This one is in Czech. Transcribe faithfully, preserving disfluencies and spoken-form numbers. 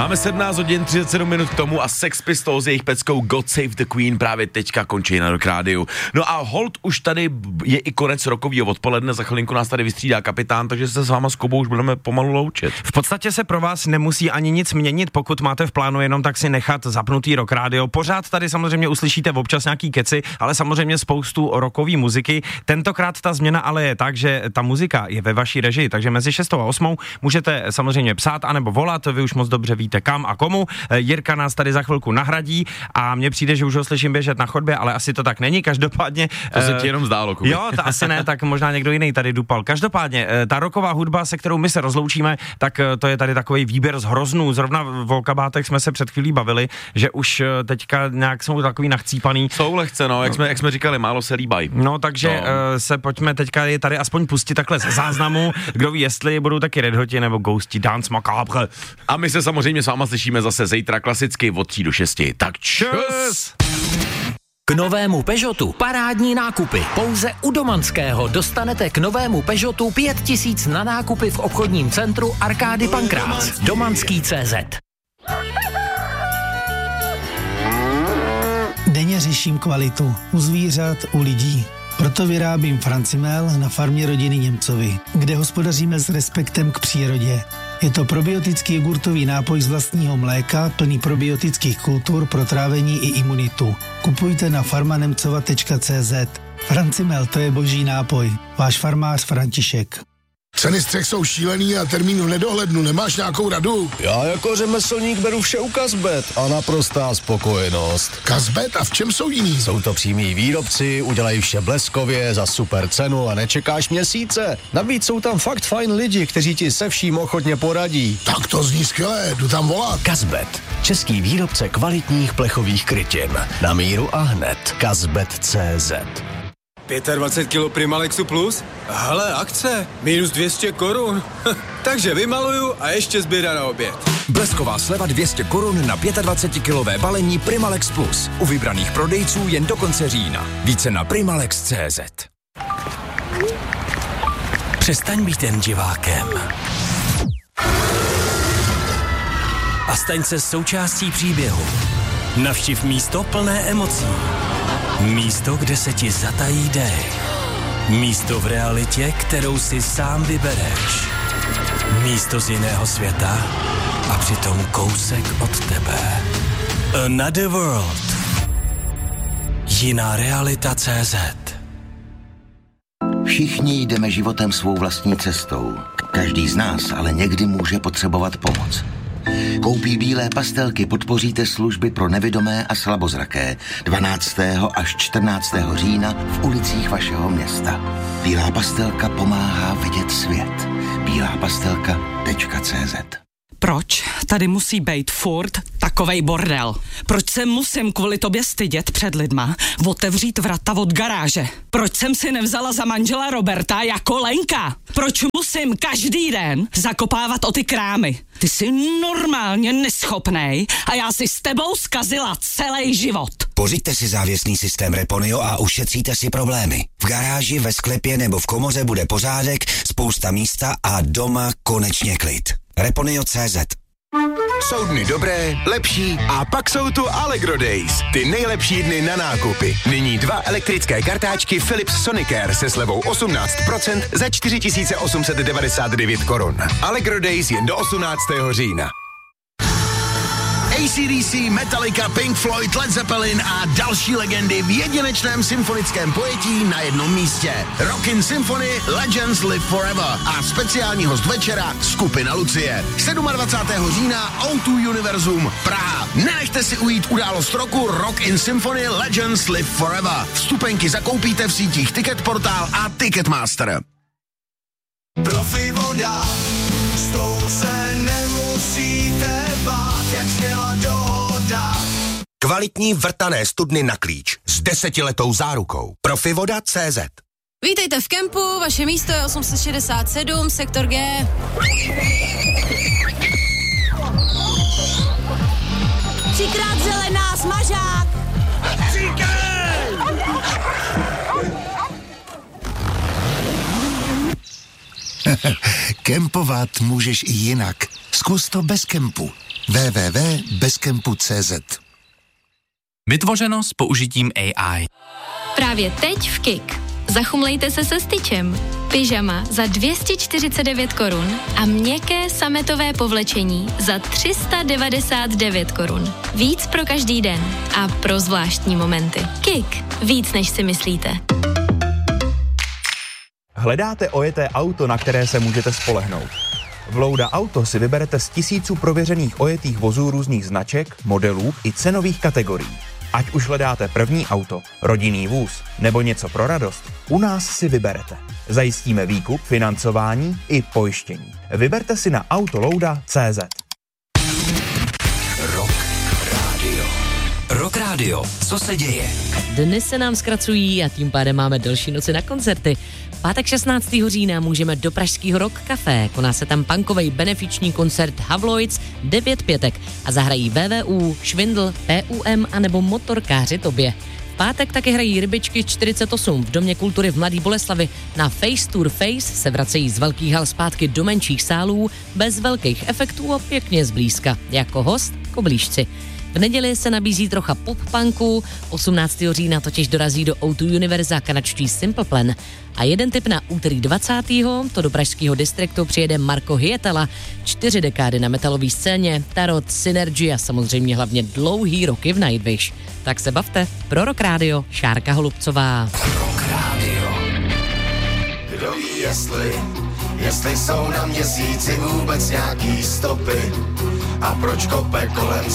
Máme sedmnáct hodin třicet sedm minut k tomu a Sex Pistols s jejich peckou God Save the Queen právě teďka končí na Rock Rádiu. No a hold už tady je i konec rokovýho odpoledne, za chvilinku nás tady vystřídá kapitán, takže se s váma s Kubou už budeme pomalu loučit. V podstatě se pro vás nemusí ani nic měnit, pokud máte v plánu jenom tak si nechat zapnutý Rock Rádio. Pořád tady samozřejmě uslyšíte občas nějaký keci, ale samozřejmě spoustu rockové muziky. Tentokrát ta změna ale je tak, že ta muzika je ve vaší režii, takže mezi šestou a osmou můžete samozřejmě psát anebo volat, vy už moc dobře víte kam a komu. Jirka nás tady za chvilku nahradí a mně přijde, že už ho slyším běžet na chodbě, ale asi to tak není. Každopádně to se ti jenom zdálo, Kubi. Jo, to asi ne, tak možná někdo jiný tady dupal. Každopádně ta rocková hudba, se kterou my se rozloučíme, tak to je tady takový výběr z hroznů. Zrovna v Okabátech jsme se před chvílí bavili, že už teďka nějak jsou takový nachcípaný. Jsou lehce, no, jak jsme, jak jsme říkali, málo se líbají. No, takže no. Uh, se pojďme teďka je tady aspoň pustit takhle ze záznamu. Kdo ví, jestli budou taky Red Hoti nebo Ghosti, Dance Macabre. A my se samozřejmě s váma slyšíme zase zítra klasicky od tří do šesti. Tak čus! K novému Peugeotu parádní nákupy. Pouze u Domanského dostanete k novému Peugeotu pět tisíc na nákupy v obchodním centru Arkády Pankrác. Domanský tečka cé zet. Denně řeším kvalitu u zvířat, u lidí. Proto vyrábím Francimel na farmě rodiny Němcovi, kde hospodaříme s respektem k přírodě. Je to probiotický jogurtový nápoj z vlastního mléka, plný probiotických kultur pro trávení i imunitu. Kupujte na farmanemcova tečka cé zet. Francimel, to je boží nápoj. Váš farmář František. Ceny střech jsou šílený a termín v nedohlednu. Nemáš nějakou radu? Já jako řemeslník beru vše u Kazbet a naprostá spokojenost. Kazbet? A v čem jsou jiný? Jsou to přímí výrobci, udělají vše bleskově, za super cenu a nečekáš měsíce. Navíc jsou tam fakt fajn lidi, kteří ti se vším ochotně poradí. Tak to zní skvělé, jdu tam volat. Kazbet, český výrobce kvalitních plechových krytin. Na míru a hned. Kazbet tečka cé zet. dvacet pět kilo Primalexu Plus? Hele, akce, minus dvě stě korun. Takže vymaluju a ještě zběra na oběd. Blesková sleva dvě stě korun na dvacetkilové balení Primalex Plus. U vybraných prodejců jen do konce října. Více na Primalex tečka cé zet. Přestaň být jen divákem. A staň se součástí příběhu. Navštiv místo plné emocí. Místo, kde se ti zatají dech. Místo v realitě, kterou si sám vybereš. Místo z jiného světa a přitom kousek od tebe. Another World. Jiná realita tečka cé zet. Všichni jdeme životem svou vlastní cestou. Každý z nás ale někdy může potřebovat pomoc. Koupí bílé pastelky podpoříte služby pro nevidomé a slabozraké dvanáctého až čtrnáctého října v ulicích vašeho města. Bílá pastelka pomáhá vidět svět. bílá pastelka tečka cé zet. Proč tady musí být furt takovej bordel? Proč se musím kvůli tobě stydět před lidma, otevřít vrata od garáže? Proč jsem si nevzala za manžela Roberta jako Lenka? Proč musím každý den zakopávat o ty krámy? Ty jsi normálně neschopnej a já si s tebou zkazila celý život. Pořiďte si závěsný systém Reponio a ušetříte si problémy. V garáži, ve sklepě nebo v komoře bude pořádek, spousta místa a doma konečně klid. Reponio tečka cé zet. Jsou dny dobré, lepší a pak jsou tu Allegro Days. Ty nejlepší dny na nákupy. Nyní dva elektrické kartáčky Philips Sonicare se slevou osmnáct procent za čtyři tisíce osm set devadesát devět korun. Allegro Days jen do osmnáctého října. A C D C, Metallica, Pink Floyd, Led Zeppelin a další legendy v jedinečném symfonickém pojetí na jednom místě. Rockin' Symphony Legends Live Forever a speciální host večera skupina Lucie. dvacátého sedmého října ó dva Univerzum Praha. Nenechte si ujít událost roku Rockin' Symphony Legends Live Forever. Vstupenky zakoupíte v sítích Ticketportal a Ticketmaster. Profi voda, s tou se nemusíte bát, jak zněla dohoda. Kvalitní vrtané studny na klíč s desetiletou zárukou. Profivoda tečka cé zet. Vítejte v kempu, vaše místo je osm set šedesát sedm, sektor G. Třikrát zelená, smažák! Kempovat můžeš i jinak. Zkus to bez kempu. w w w tečka bezkempu tečka cé zet. Vytvořeno s použitím A I. Právě teď v Kik. Zachumlejte se se styčem. Pyžama za dvě stě čtyřicet devět korun a měkké sametové povlečení za tři sta devadesát devět korun. Víc pro každý den a pro zvláštní momenty. Kik. Víc než si myslíte. Hledáte ojeté auto, na které se můžete spolehnout? V Louda Auto si vyberete z tisíců prověřených ojetých vozů různých značek, modelů i cenových kategorií. Ať už hledáte první auto, rodinný vůz nebo něco pro radost, u nás si vyberete. Zajistíme výkup, financování i pojištění. Vyberte si na autolouda tečka cé zet. Rock Radio. Rock Radio. Co se děje? Dny se nám zkracují a tím pádem máme delší noci na koncerty. Pátek šestnáctého října můžeme do pražského Rock Café. Koná se tam punkovej benefiční koncert Havloids devět pětek a zahrají V V U, Švindl, P U M a nebo Motorkáři Tobě. V pátek taky hrají Rybičky čtyřicet osm v Domě kultury v Mladý Boleslavi. Na Face Tour Face se vracejí z velkých hal zpátky do menších sálů, bez velkých efektů a pěkně zblízka. Jako host Koblížci. V neděli se nabízí trocha pop-punku, osmnáctého října totiž dorazí do O dva Univerza kanadští Simple Plan. A jeden tip na úterý dvacátého to do pražského distriktu přijede Marko Hyetala. Čtyři dekády na metalové scéně, Tarot, Synergy a samozřejmě hlavně dlouhý roky v Nightwish. Tak se bavte. Pro Rock Radio, Šárka Holubcová. Rock Radio. Kdo ví, jestli, jestli jsou na měsíci vůbec nějaký stopy a proč kope kolem